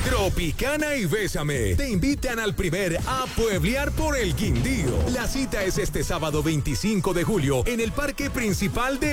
Tropicana y Bésame te invitan al primer A Pueblear por el Quindío. La cita es este sábado 25 de julio en el Parque Principal de